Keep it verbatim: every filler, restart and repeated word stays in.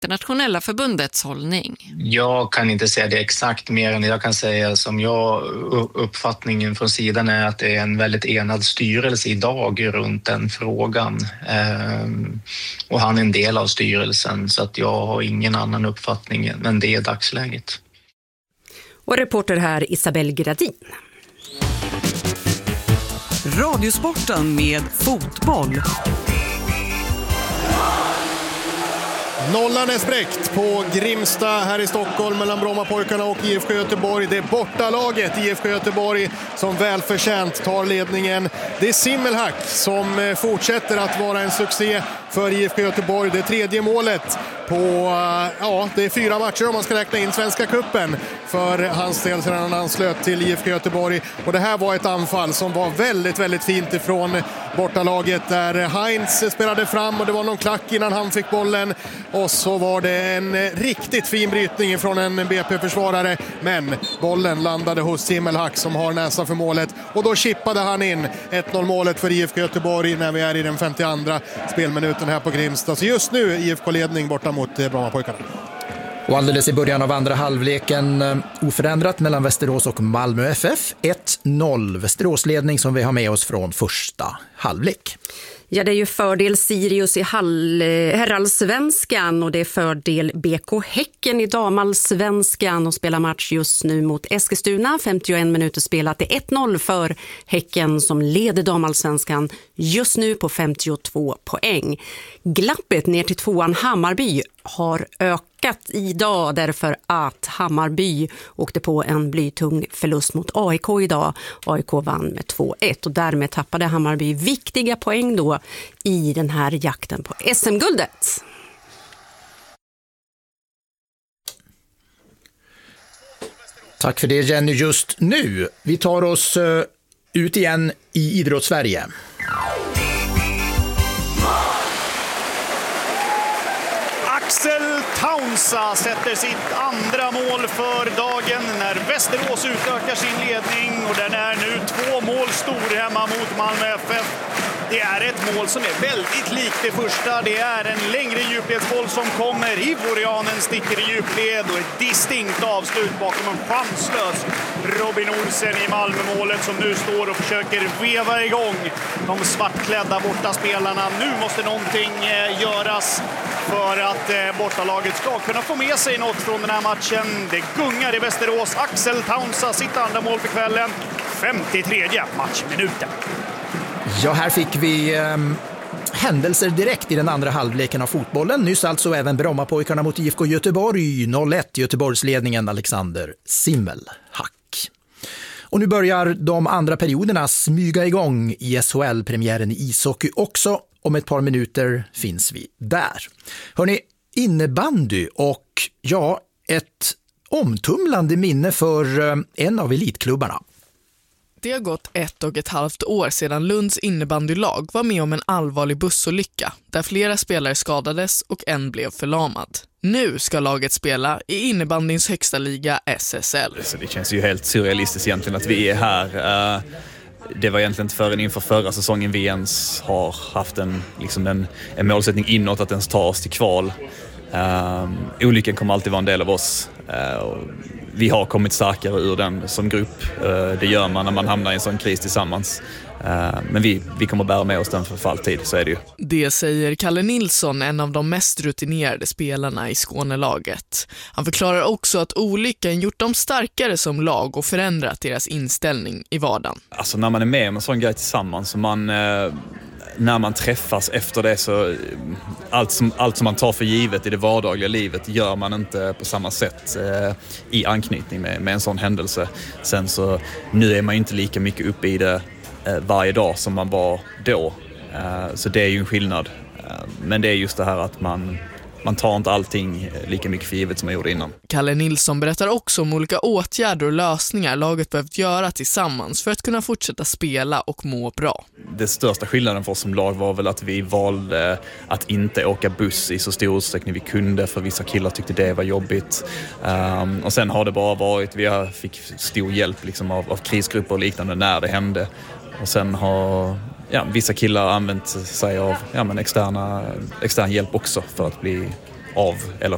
internationella förbundets hållning. Jag kan inte säga det exakt mer än jag kan säga som jag uppfattningen från sidan är att det är en väldigt enad styrelse idag runt den frågan. Ehm, och han är en del av styrelsen så att jag har ingen annan uppfattning än det är dagsläget. Och reporter här Isabel Gradin. Radiosporten med fotboll. Nollan är spräckt på Grimsta här i Stockholm mellan Brommapojkarna och I F K Göteborg. Det är bortalaget I F K Göteborg som välförtjänt tar ledningen. Det är Simmelhack som fortsätter att vara en succé för I F K Göteborg. Det tredje målet på, ja, det är fyra matcher om man ska räkna in Svenska kuppen för hans del sedan han anslöt till I F K Göteborg. Och det här var ett anfall som var väldigt, väldigt fint ifrån bortalaget där Heinz spelade fram och det var någon klack innan han fick bollen. Och så var det en riktigt fin brytning från en B P-försvarare. Men bollen landade hos Simmelhack som har näsan för målet. Och då chippade han in ett noll målet för I F K Göteborg när vi är i den femtioandra spelminuten här på Grimsta. Så just nu I F K-ledning borta mot Brommapojkarna. Och alldeles i början av andra halvleken oförändrat mellan Västerås och Malmö F F. ett noll Västeråsledning som vi har med oss från första halvlek. Ja, det är ju fördel Sirius i hall, herrallsvenskan och det är fördel B K Häcken i damallsvenskan och spelar match just nu mot Eskilstuna. femtioen minuter spelat, det är ett noll för Häcken som leder damallsvenskan just nu på femtiotvå poäng. Glappet ner till tvåan Hammarby har ökat idag därför att Hammarby åkte på en blytung förlust mot A I K idag. A I K vann med två ett och därmed tappade Hammarby viktiga poäng då i den här jakten på S M-guldet. Tack för det Jenny just nu. Vi tar oss uh, ut igen i Idrottssverige. Axel Taunsa sätter sitt andra mål för dagen när Västerås utökar sin ledning och den är nu två mål stor hemma mot Malmö F F. Det är ett mål som är väldigt likt det första. Det är en längre djupledsboll som kommer. Ivorianen sticker i djupled och ett distinkt avslut bakom en chanslös Robin Olsen i Malmömålet som nu står och försöker veva igång de svartklädda bortaspelarna. Nu måste någonting göras för att bortalaget ska kunna få med sig något från den här matchen. Det gungar i Västerås. Axel Taunsa sitt andra mål för kvällen. femtiotredje matchminuten. Ja, här fick vi eh, händelser direkt i den andra halvleken av fotbollen. Nyss alltså även Brommapojkarna mot I F K Göteborg. noll ett Göteborgsledningen Alexander Simmelhack. Och nu börjar de andra perioderna smyga igång i S H L-premiären i ishockey också. Om ett par minuter finns vi där. Hörrni, innebandy och ja, ett omtumlande minne för eh, en av elitklubbarna. Det har gått ett och ett halvt år sedan Lunds innebandylag var med om en allvarlig bussolycka där flera spelare skadades och en blev förlamad. Nu ska laget spela i innebandyns högsta liga S S L. Så det känns ju helt surrealistiskt egentligen att vi är här. Det var egentligen inte förrän inför förra säsongen vi ens har haft en, liksom en, en målsättning inåt att ens ta oss till kval. Um, olyckan kommer alltid vara en del av oss. Uh, vi har kommit starkare ur den som grupp. Uh, det gör man när man hamnar i en sån kris tillsammans. Uh, men vi, vi kommer bära med oss den för alltid, så är det ju. Det säger Kalle Nilsson, en av de mest rutinerade spelarna i Skånelaget. Han förklarar också att olyckan gjort dem starkare som lag och förändrat deras inställning i vardagen. Alltså när man är med om en sån grej tillsammans så man... Uh, när man träffas efter det så allt som, allt som man tar för givet i det vardagliga livet gör man inte på samma sätt eh, i anknytning med, med en sån händelse. Sen så nu är man ju inte lika mycket uppe i det eh, varje dag som man var då. Eh, så det är ju en skillnad. Eh, men det är just det här att man, man tar inte allting lika mycket för givet som man gjorde innan. Kalle Nilsson berättar också om olika åtgärder och lösningar laget behövt göra tillsammans för att kunna fortsätta spela och må bra. Det största skillnaden för oss som lag var väl att vi valde att inte åka buss i så stor utsträckning vi kunde, för vissa killar tyckte det var jobbigt. Um, och sen har det bara varit, vi fick stor hjälp liksom av, av krisgrupper och liknande när det hände. Och sen har ja, vissa killar använt sig av ja, men externa, extern hjälp också för att bli av eller